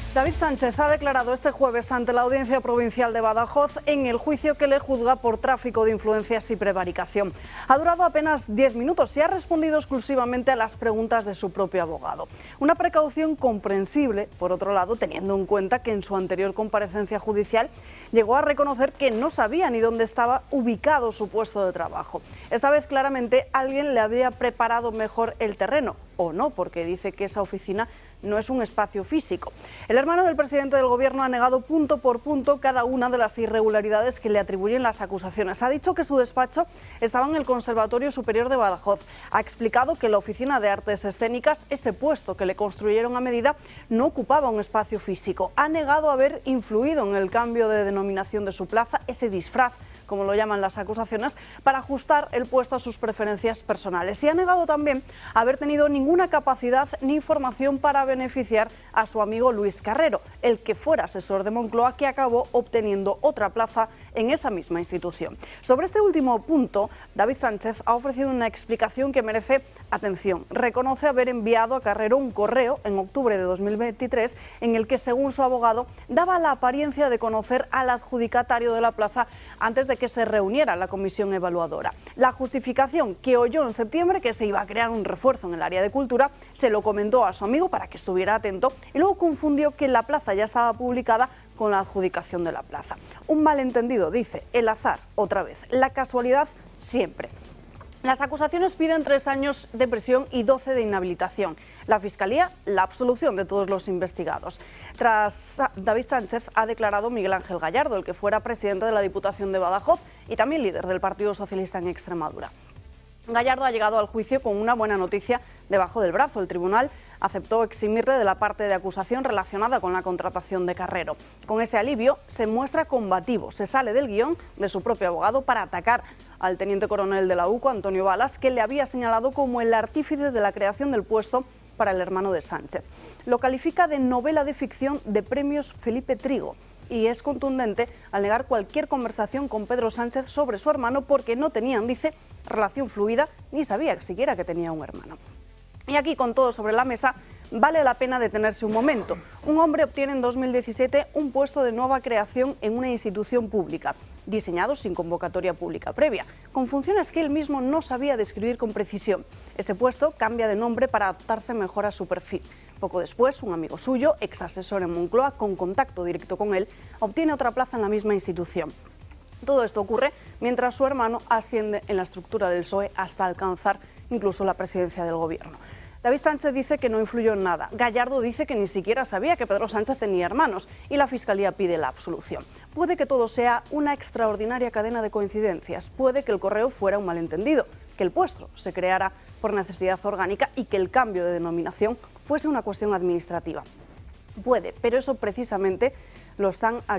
David Sánchez ha declarado este jueves ante la Audiencia Provincial de Badajoz en el juicio que le juzga por tráfico de influencias y prevaricación. Ha durado apenas 10 minutos y ha respondido exclusivamente a las preguntas de su propio abogado. Una precaución comprensible, por otro lado, teniendo en cuenta que en su anterior comparecencia judicial llegó a reconocer que no sabía ni dónde estaba ubicado su puesto de trabajo. Esta vez claramente alguien le había preparado mejor el terreno, o no, porque dice que esa oficina no es un espacio físico. El hermano del presidente del Gobierno ha negado punto por punto cada una de las irregularidades que le atribuyen las acusaciones. Ha dicho que su despacho estaba en el Conservatorio Superior de Badajoz. Ha explicado que la Oficina de Artes Escénicas, ese puesto que le construyeron a medida, no ocupaba un espacio físico. Ha negado haber influido en el cambio de denominación de su plaza, ese disfraz, como lo llaman las acusaciones, para ajustar el puesto a sus preferencias personales. Y ha negado también haber tenido ninguna capacidad ni información para beneficiar a su amigo Luis Carrero, el que fuera asesor de Moncloa, que acabó obteniendo otra plaza en esa misma institución. Sobre este último punto, David Sánchez ha ofrecido una explicación que merece atención. Reconoce haber enviado a Carrero un correo en octubre de 2023 en el que, según su abogado, daba la apariencia de conocer al adjudicatario de la plaza antes de que se reuniera la comisión evaluadora. La justificación que oyó en septiembre, que se iba a crear un refuerzo en el área de cultura, se lo comentó a su amigo para que estuviera atento y luego confundió que la plaza ya estaba publicada con la adjudicación de la plaza. Un malentendido, dice, el azar, otra vez, la casualidad siempre. Las acusaciones piden 3 años de prisión y 12 de inhabilitación. La Fiscalía, la absolución de todos los investigados. Tras David Sánchez ha declarado Miguel Ángel Gallardo, el que fuera presidente de la Diputación de Badajoz y también líder del Partido Socialista en Extremadura. Gallardo ha llegado al juicio con una buena noticia debajo del brazo. El tribunal aceptó eximirle de la parte de acusación relacionada con la contratación de Carrero. Con ese alivio se muestra combativo, se sale del guión de su propio abogado para atacar al teniente coronel de la UCO, Antonio Balas, que le había señalado como el artífice de la creación del puesto para el hermano de Sánchez. Lo califica de novela de ficción de premios Felipe Trigo y es contundente al negar cualquier conversación con Pedro Sánchez sobre su hermano porque no tenían, dice, relación fluida ni sabía siquiera que tenía un hermano. Y aquí, con todo sobre la mesa, vale la pena detenerse un momento. Un hombre obtiene en 2017 un puesto de nueva creación en una institución pública, diseñado sin convocatoria pública previa, con funciones que él mismo no sabía describir con precisión. Ese puesto cambia de nombre para adaptarse mejor a su perfil. Poco después, un amigo suyo, ex asesor en Moncloa, con contacto directo con él, obtiene otra plaza en la misma institución. Todo esto ocurre mientras su hermano asciende en la estructura del PSOE hasta alcanzar incluso la presidencia del Gobierno. David Sánchez dice que no influyó en nada. Gallardo dice que ni siquiera sabía que Pedro Sánchez tenía hermanos y la Fiscalía pide la absolución. Puede que todo sea una extraordinaria cadena de coincidencias. Puede que el correo fuera un malentendido, que el puesto se creara por necesidad orgánica y que el cambio de denominación fuese una cuestión administrativa. Puede, pero eso precisamente lo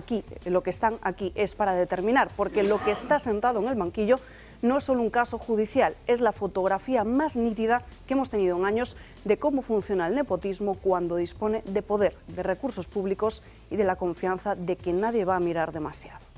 que están aquí es para determinar, porque lo que está sentado en el banquillo no es solo un caso judicial, es la fotografía más nítida que hemos tenido en años de cómo funciona el nepotismo cuando dispone de poder, de recursos públicos y de la confianza de que nadie va a mirar demasiado.